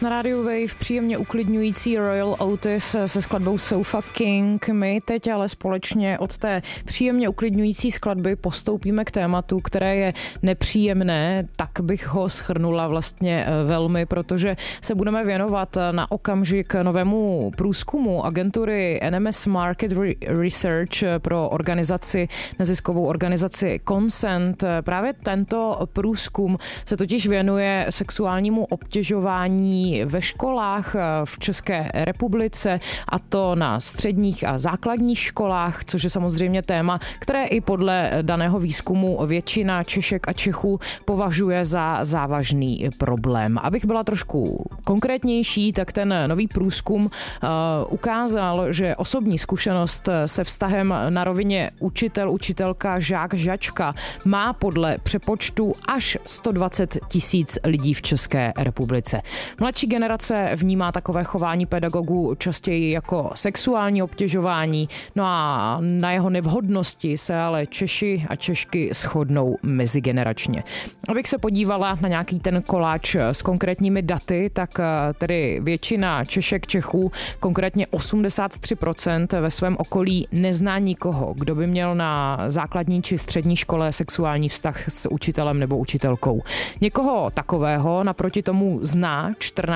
Na rádiu Wave příjemně uklidňující Royal Otis se skladbou Sofa King. My teď ale společně od té příjemně uklidňující skladby postoupíme k tématu, které je nepříjemné, tak bych ho shrnula vlastně velmi, protože se budeme věnovat na okamžik novému průzkumu agentury NMS Market Research pro neziskovou organizaci Consent. Právě tento průzkum se totiž věnuje sexuálnímu obtěžování ve školách v České republice, a to na středních a základních školách, což je samozřejmě téma, které i podle daného výzkumu většina Češek a Čechů považuje za závažný problém. Abych byla trošku konkrétnější, tak ten nový průzkum ukázal, že osobní zkušenost se vztahem na rovině učitel, učitelka, žák, žačka má podle přepočtu až 120 000 lidí v České republice. Mladší generace vnímá takové chování pedagogů častěji jako sexuální obtěžování, no a na jeho nevhodnosti se ale Češi a Češky shodnou mezigeneračně. Abych se podívala na nějaký ten koláč s konkrétními daty, tak tedy většina Češek, Čechů, konkrétně 83% ve svém okolí nezná nikoho, kdo by měl na základní či střední škole sexuální vztah s učitelem nebo učitelkou. Někoho takového naproti tomu zná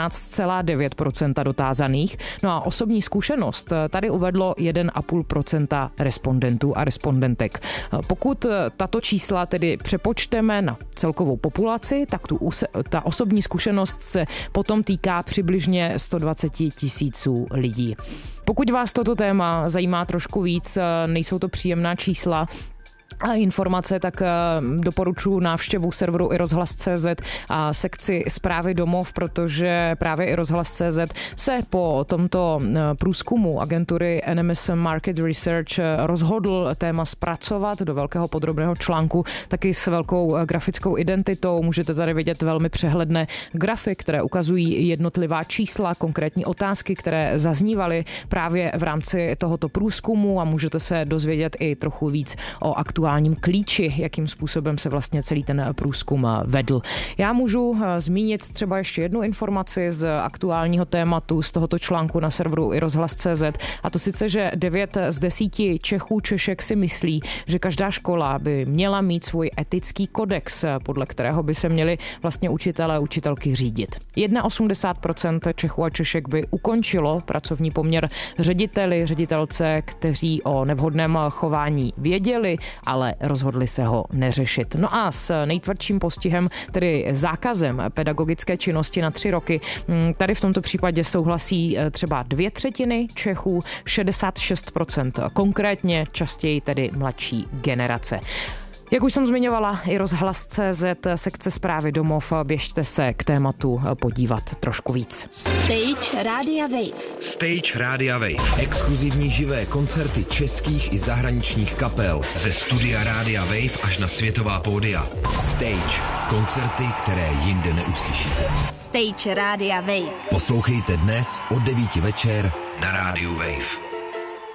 14,9% dotázaných, no a osobní zkušenost tady uvedlo 1,5% respondentů a respondentek. Pokud tato čísla tedy přepočteme na celkovou populaci, tak ta osobní zkušenost se potom týká přibližně 120 000 lidí. Pokud vás toto téma zajímá trošku víc, nejsou to příjemná čísla a informace, tak doporučuji návštěvu serveru iRozhlas.cz a sekci Zprávy domov, protože právě iRozhlas.cz se po tomto průzkumu agentury NMS Market Research rozhodl téma zpracovat do velkého podrobného článku, taky s velkou grafickou identitou. Můžete tady vidět velmi přehledné grafy, které ukazují jednotlivá čísla, konkrétní otázky, které zaznívaly právě v rámci tohoto průzkumu, a můžete se dozvědět i trochu víc o aktuálním klíči, jakým způsobem se vlastně celý ten průzkum vedl. Já můžu zmínit třeba ještě jednu informaci z aktuálního tématu z tohoto článku na serveru iRozhlas.cz, a to sice, že 9 z 10 Čechů, Češek si myslí, že každá škola by měla mít svůj etický kodex, podle kterého by se měli vlastně učitelé a učitelky řídit. 81% Čechů a Češek by ukončilo pracovní poměr řediteli, ředitelce, kteří o nevhodném chování věděli, ale rozhodli se ho neřešit. No a s nejtvrdším postihem, tedy zákazem pedagogické činnosti na 3 roky, tady v tomto případě souhlasí třeba 2/3 Čechů, 66%, konkrétně častěji tedy mladší generace. Jak už jsem zmiňovala, iRozhlas.cz, sekce Zprávy domov, běžte se k tématu podívat trošku víc. Stage Rádia Wave. Stage Rádia Wave. Exkluzivní živé koncerty českých i zahraničních kapel. Ze studia Rádia Wave až na světová pódia. Stage. Koncerty, které jinde neuslyšíte. Stage Rádia Wave. Poslouchejte dnes od 9 večer na Rádiu Wave.